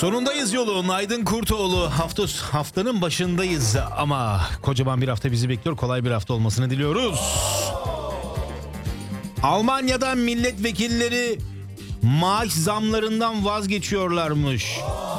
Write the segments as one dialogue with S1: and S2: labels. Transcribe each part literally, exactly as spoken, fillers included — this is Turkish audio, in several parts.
S1: Sonundayız yolun. Aydın Kurtoğlu. Hafta, haftanın başındayız ama kocaman bir hafta bizi bekliyor. Kolay bir hafta olmasını diliyoruz. Almanya'dan milletvekilleri maaş zamlarından vazgeçiyorlarmış.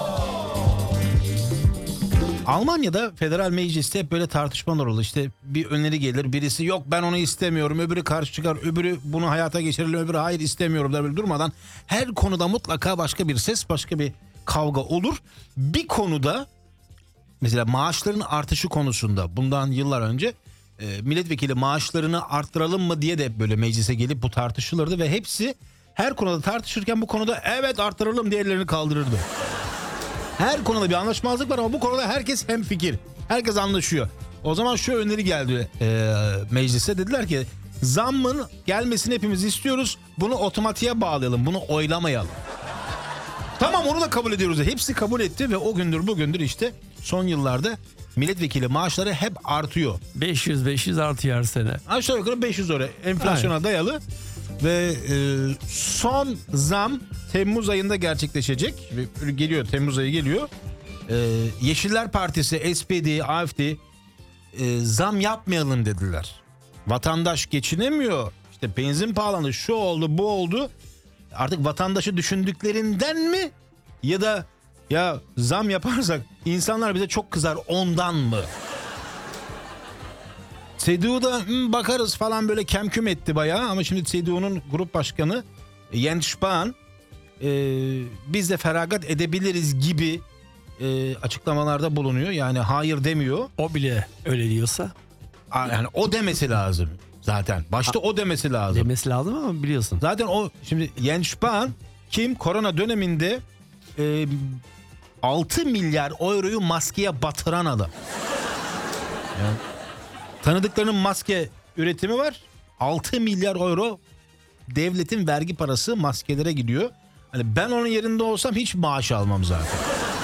S1: Almanya'da federal mecliste hep böyle tartışmalar olur. İşte bir öneri gelir, birisi yok ben onu istemiyorum, öbürü karşı çıkar, öbürü bunu hayata geçirelim, öbürü hayır istemiyorum der, böyle durmadan her konuda mutlaka başka bir ses, başka bir kavga olur. Bir konuda mesela maaşların artışı konusunda bundan yıllar önce e, milletvekili maaşlarını arttıralım mı diye de böyle meclise gelip bu tartışılırdı ve hepsi her konuda tartışırken bu konuda evet arttıralım diye ellerini kaldırırdı. Her konuda bir anlaşmazlık var ama bu konuda herkes hemfikir. Herkes anlaşıyor. O zaman şu öneri geldi e, meclise. Dediler ki zammın gelmesini hepimiz istiyoruz. Bunu otomatiğe bağlayalım. Bunu oylamayalım. Tamam onu da kabul ediyoruz. Hepsi kabul etti ve o gündür bugündür işte son yıllarda milletvekili maaşları hep artıyor.
S2: beş yüz beş yüz artıyor her sene.
S1: Aşağı yukarı beş yüz euro enflasyona Aynen. dayalı. Ve e, son zam Temmuz ayında gerçekleşecek. Geliyor, Temmuz ayı geliyor. E, Yeşiller Partisi, S P D, A F D e, zam yapmayalım dediler. Vatandaş geçinemiyor. İşte benzin pahalandı, şu oldu, bu oldu. Artık vatandaşı düşündüklerinden mi? Ya da ya zam yaparsak insanlar bize çok kızar ondan mı? C D U'da bakarız falan böyle kemküm etti bayağı ama şimdi C D U'nun grup başkanı Jens Spahn e, biz de feragat edebiliriz gibi e, açıklamalarda bulunuyor. Yani hayır demiyor.
S2: O bile öyle diyorsa.
S1: Yani o demesi lazım zaten. Başta o demesi lazım.
S2: Demesi lazım ama biliyorsun.
S1: Zaten o şimdi Jens Spahn kim korona döneminde e, altı milyar euroyu maskeye batıran adam. Yani, tanıdıklarının maske üretimi var. altı milyar euro devletin vergi parası maskelere gidiyor. Hani ben onun yerinde olsam hiç maaş almam zaten.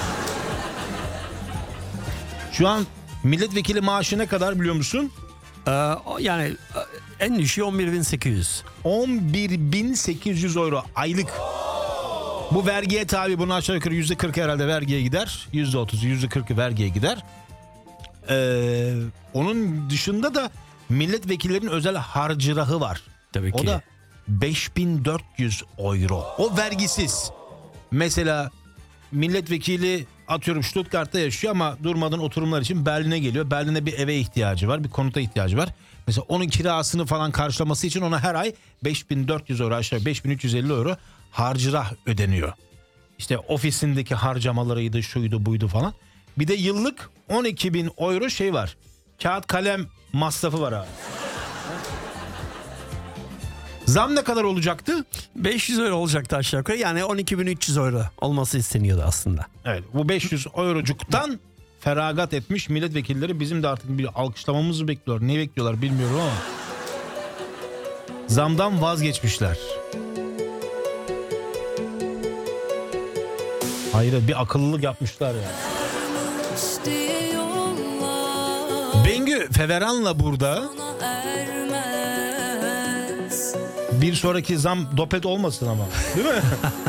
S1: Şu an milletvekili maaşı ne kadar biliyor musun?
S2: Ee, yani en düşüğü on bir bin sekiz yüz.
S1: on bir bin sekiz yüz euro aylık. Bu vergiye tabi, bunun aşağı yukarı yüzde kırk herhalde vergiye gider. yüzde otuzu yüzde kırkı vergiye gider. Ee, onun dışında da milletvekillerinin özel harcırahı var.
S2: Tabii ki.
S1: O da beş bin dört yüz euro. O vergisiz. Mesela milletvekili atıyorum Stuttgart'ta yaşıyor ama durmadan oturumlar için Berlin'e geliyor. Berlin'e bir eve ihtiyacı var, bir konuta ihtiyacı var. Mesela onun kirasını falan karşılaması için ona her ay beş bin dört yüz euro, aşağı beş bin üç yüz elli euro harcırah ödeniyor. İşte ofisindeki harcamalarıydı, şuydu buydu falan. Bir de yıllık on iki bin euro şey var. Kağıt kalem masrafı var abi. Zam ne kadar olacaktı?
S2: beş yüz euro olacaktı aşağı yukarı. Yani on iki bin üç yüz euro olması isteniyordu aslında.
S1: Evet, bu beş yüz eurocuktan feragat etmiş milletvekilleri. Bizim de artık bir alkışlamamızı bekliyorlar. Ne bekliyorlar bilmiyorum ama zamdan vazgeçmişler. Hayır, bir akıllılık yapmışlar ya. Bengü Feveran'la burada. Bir sonraki zam dopet olmasın ama, değil mi?